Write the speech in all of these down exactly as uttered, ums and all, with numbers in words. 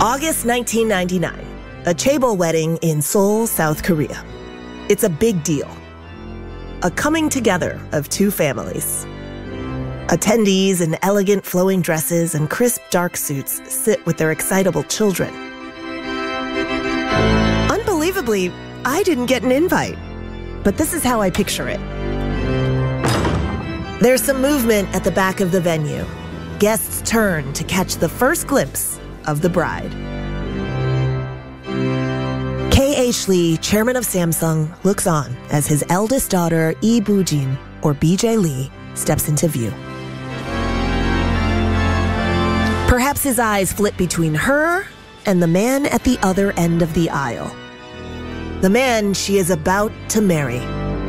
August nineteen ninety-nine, a chaebol wedding in Seoul, South Korea. It's a big deal. A coming together of two families. Attendees in elegant flowing dresses and crisp dark suits sit with their excitable children. Unbelievably, I didn't get an invite, but this is how I picture it. There's some movement at the back of the venue. Guests turn to catch the first glimpse of the bride. K H Lee, chairman of Samsung, looks on as his eldest daughter, Lee Boo-jin, or B J Lee, steps into view. Perhaps his eyes flit between her and the man at the other end of the aisle. The man she is about to marry.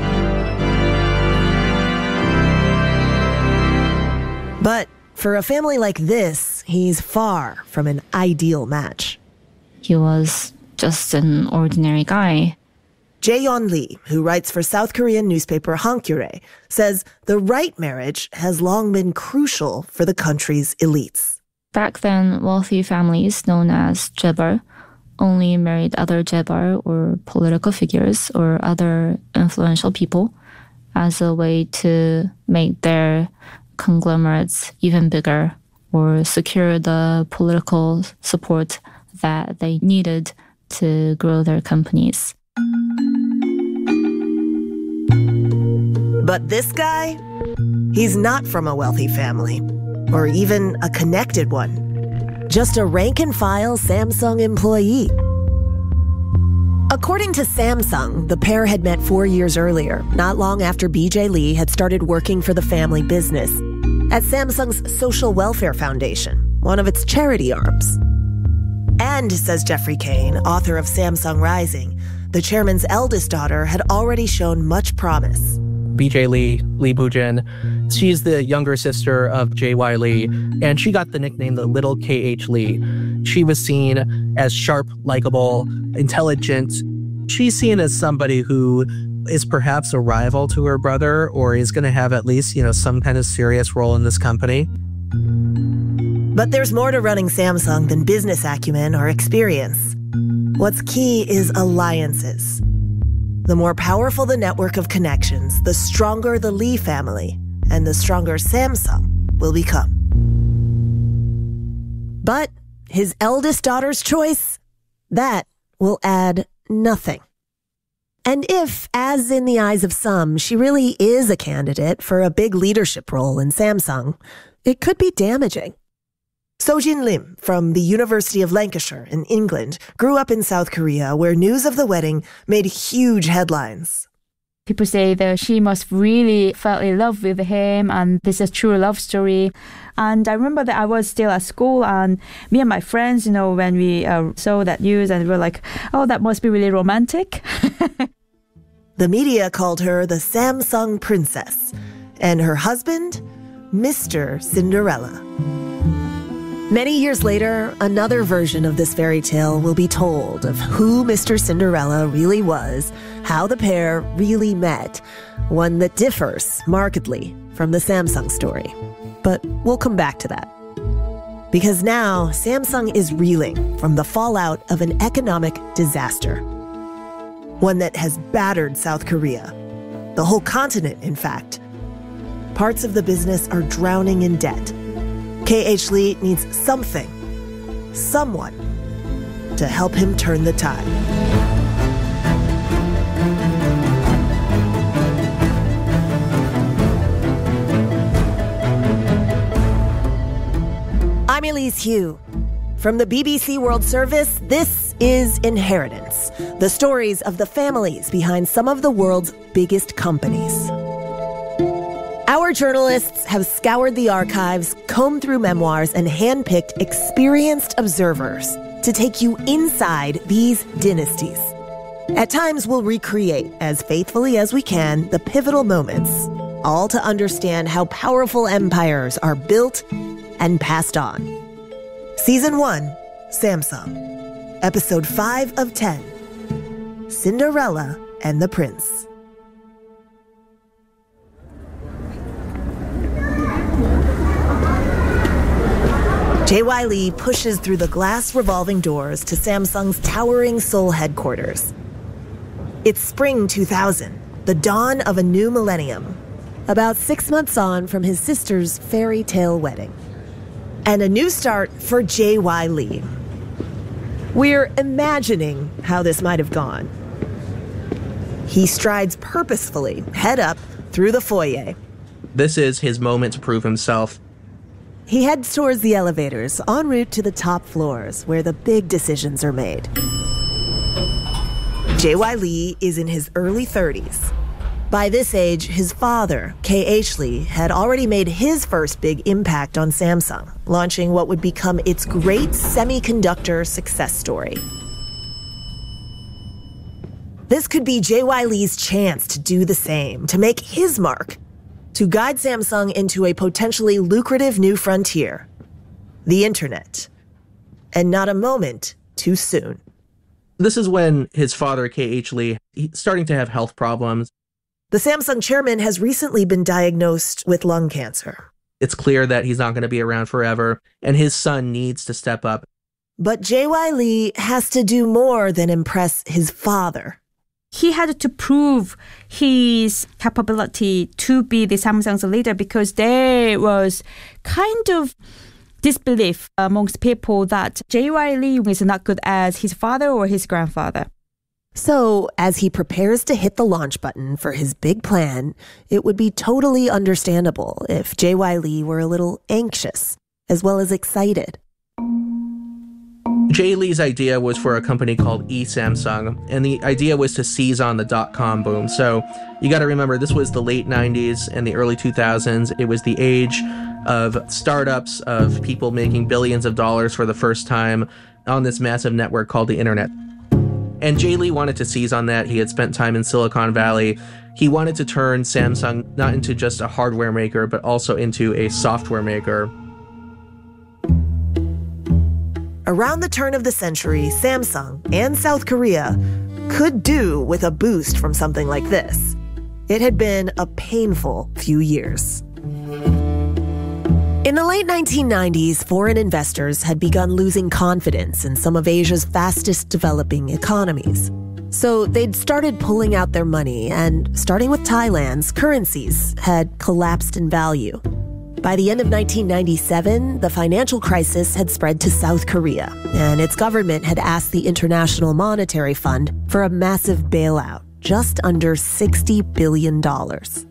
But for a family like this, he's far from an ideal match. He was just an ordinary guy. Jae-yeon Lee, who writes for South Korean newspaper Hankyoreh, says the right marriage has long been crucial for the country's elites. Back then, wealthy families known as jebar only married other jebar or political figures or other influential people as a way to make their conglomerates even bigger or secure the political support that they needed to grow their companies. But this guy, he's not from a wealthy family, or even a connected one. Just a rank-and-file Samsung employee. According to Samsung, the pair had met four years earlier, not long after B J Lee had started working for the family business at Samsung's Social Welfare Foundation, one of its charity arms. And, says Jeffrey Kane, author of Samsung Rising, the chairman's eldest daughter had already shown much promise. B J Lee, Lee Boo-jin, she's the younger sister of J Y Lee, and she got the nickname the Little K H Lee. She was seen as sharp, likable, intelligent. She's seen as somebody who is perhaps a rival to her brother or is going to have at least, you know, some kind of serious role in this company. But there's more to running Samsung than business acumen or experience. What's key is alliances. The more powerful the network of connections, the stronger the Lee family and the stronger Samsung will become. But his eldest daughter's choice, that will add nothing. And if, as in the eyes of some, she really is a candidate for a big leadership role in Samsung, it could be damaging. Sojin Lim from the University of Lancashire in England grew up in South Korea where news of the wedding made huge headlines. People say that she must really fell in love with him and this is a true love story. And I remember that I was still at school and me and my friends, you know, when we uh, saw that news and we were like, oh, that must be really romantic. The media called her the Samsung Princess and her husband, Mister Cinderella. Many years later, another version of this fairy tale will be told of who Mister Cinderella really was, how the pair really met, one that differs markedly from the Samsung story. But we'll come back to that. Because now, Samsung is reeling from the fallout of an economic disaster. One that has battered South Korea. The whole continent, in fact. Parts of the business are drowning in debt. K H Lee needs something, someone, to help him turn the tide. I'm Elise Hu. From the B B C World Service, this is Inheritance, the stories of the families behind some of the world's biggest companies. Our journalists have scoured the archives, combed through memoirs, and handpicked experienced observers to take you inside these dynasties. At times, we'll recreate, as faithfully as we can, the pivotal moments, all to understand how powerful empires are built and passed on. Season one, Samsung. Episode five of ten, Cinderella and the Prince. J Y. Lee pushes through the glass revolving doors to Samsung's towering Seoul headquarters. It's spring two thousand, the dawn of a new millennium, about six months on from his sister's fairy tale wedding. And a new start for J Y. Lee. We're imagining how this might have gone. He strides purposefully, head up, through the foyer. This is his moment to prove himself. He heads towards the elevators, en route to the top floors, where the big decisions are made. J Y. Lee is in his early thirties. By this age, his father, K H. Lee, had already made his first big impact on Samsung, launching what would become its great semiconductor success story. This could be J Y. Lee's chance to do the same, to make his mark, to guide Samsung into a potentially lucrative new frontier, the internet. And not a moment too soon. This is when his father, K H. Lee, he's starting to have health problems. The Samsung chairman has recently been diagnosed with lung cancer. It's clear that he's not going to be around forever, and his son needs to step up. But J Y. Lee has to do more than impress his father. He had to prove his capability to be the Samsung's leader because there was kind of disbelief amongst people that J Y. Lee is not good as his father or his grandfather. So, as he prepares to hit the launch button for his big plan, it would be totally understandable if J Y. Lee were a little anxious, as well as excited. J. Lee's idea was for a company called eSamsung, and the idea was to seize on the dot-com boom. So you got to remember, this was the late nineties and the early two thousands. It was the age of startups, of people making billions of dollars for the first time on this massive network called the internet. And J. Lee wanted to seize on that. He had spent time in Silicon Valley. He wanted to turn Samsung not into just a hardware maker, but also into a software maker. Around the turn of the century, Samsung and South Korea could do with a boost from something like this. It had been a painful few years. In the late nineteen nineties, foreign investors had begun losing confidence in some of Asia's fastest developing economies. So they'd started pulling out their money, and starting with Thailand's, currencies had collapsed in value. By the end of nineteen ninety-seven, the financial crisis had spread to South Korea, and its government had asked the International Monetary Fund for a massive bailout, just under sixty billion dollars.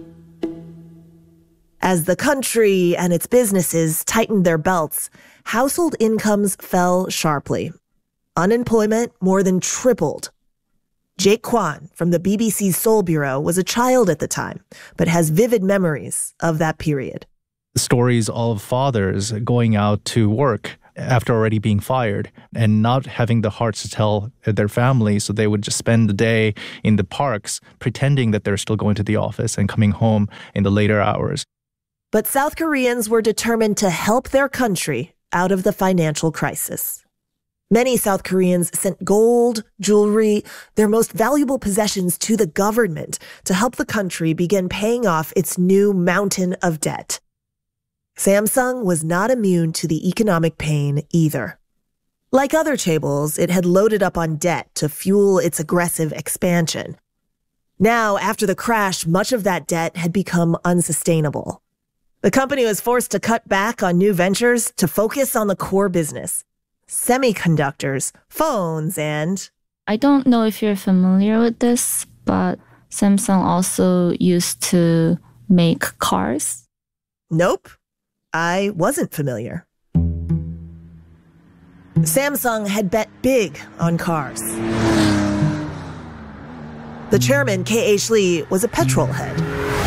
As the country and its businesses tightened their belts, household incomes fell sharply. Unemployment more than tripled. Jake Kwan from the B B C's Seoul Bureau was a child at the time, but has vivid memories of that period. Stories of fathers going out to work after already being fired and not having the hearts to tell their families, so they would just spend the day in the parks pretending that they're still going to the office and coming home in the later hours. But South Koreans were determined to help their country out of the financial crisis. Many South Koreans sent gold, jewelry, their most valuable possessions to the government to help the country begin paying off its new mountain of debt. Samsung was not immune to the economic pain either. Like other chaebols, it had loaded up on debt to fuel its aggressive expansion. Now, after the crash, much of that debt had become unsustainable. The company was forced to cut back on new ventures to focus on the core business: semiconductors, phones, and... I don't know if you're familiar with this, but Samsung also used to make cars. Nope, I wasn't familiar. Samsung had bet big on cars. The chairman, K H. Lee, was a petrol head.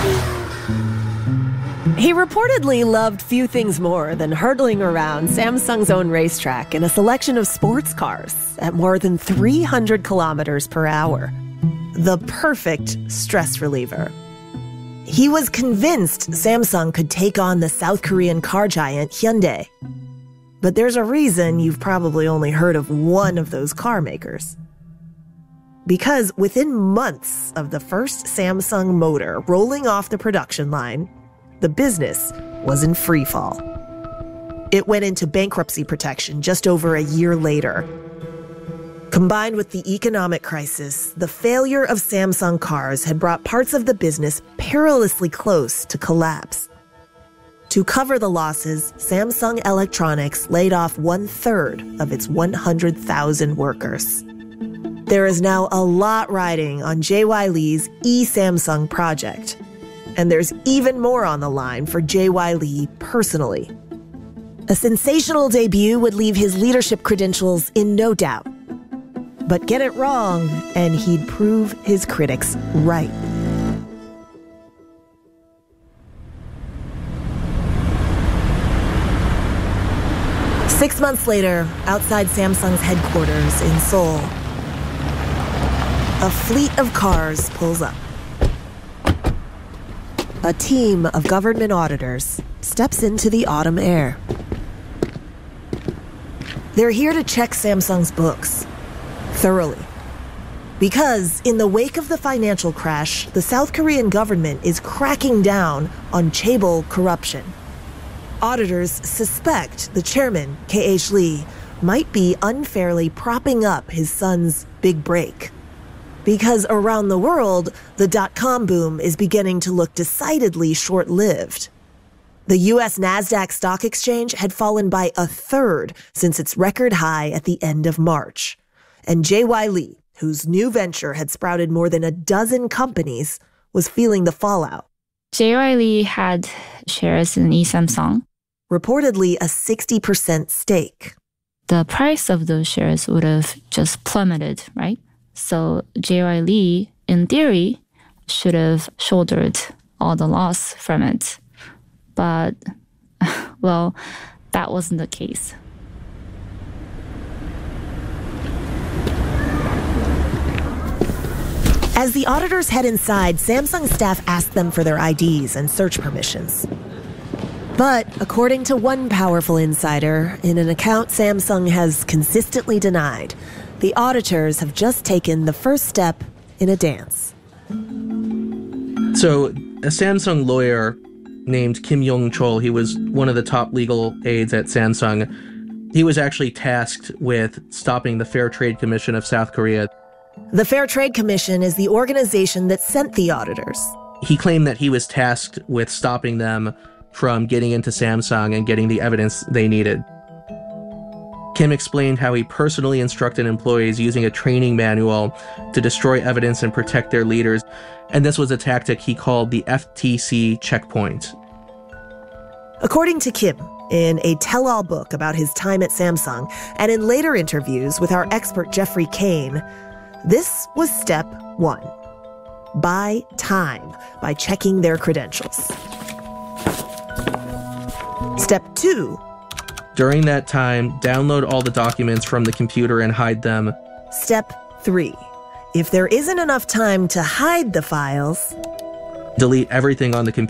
He reportedly loved few things more than hurtling around Samsung's own racetrack in a selection of sports cars at more than three hundred kilometers per hour. The perfect stress reliever. He was convinced Samsung could take on the South Korean car giant Hyundai. But there's a reason you've probably only heard of one of those car makers. Because within months of the first Samsung motor rolling off the production line, the business was in free fall. It went into bankruptcy protection just over a year later. Combined with the economic crisis, the failure of Samsung cars had brought parts of the business perilously close to collapse. To cover the losses, Samsung Electronics laid off one-third of its one hundred thousand workers. There is now a lot riding on J Y. Lee's e-Samsung project. And there's even more on the line for J Y. Lee personally. A sensational debut would leave his leadership credentials in no doubt. But get it wrong, and he'd prove his critics right. Six months later, outside Samsung's headquarters in Seoul, a fleet of cars pulls up. A team of government auditors steps into the autumn air. They're here to check Samsung's books thoroughly. Because in the wake of the financial crash, the South Korean government is cracking down on chaebol corruption. Auditors suspect the chairman, K H Lee, might be unfairly propping up his son's big break. Because around the world, the dot-com boom is beginning to look decidedly short-lived. The U S NASDAQ stock exchange had fallen by a third since its record high at the end of March. And J Y. Lee, whose new venture had sprouted more than a dozen companies, was feeling the fallout. J Y. Lee had shares in e-Samsung. Reportedly a sixty percent stake. The price of those shares would have just plummeted, right? So J Y. Lee, in theory, should have shouldered all the loss from it. But, well, that wasn't the case. As the auditors head inside, Samsung staff ask them for their I Ds and search permissions. But according to one powerful insider, in an account Samsung has consistently denied, the auditors have just taken the first step in a dance. So, a Samsung lawyer named Kim Yong-chol, he was one of the top legal aides at Samsung. He was actually tasked with stopping the Fair Trade Commission of South Korea. The Fair Trade Commission is the organization that sent the auditors. He claimed that he was tasked with stopping them from getting into Samsung and getting the evidence they needed. Kim explained how he personally instructed employees using a training manual to destroy evidence and protect their leaders, and this was a tactic he called the F T C checkpoint. According to Kim, in a tell-all book about his time at Samsung, and in later interviews with our expert Jeffrey Kane, this was step one. Buy time by checking their credentials. Step two. During that time, download all the documents from the computer and hide them. Step three. If there isn't enough time to hide the files, delete everything on the computer.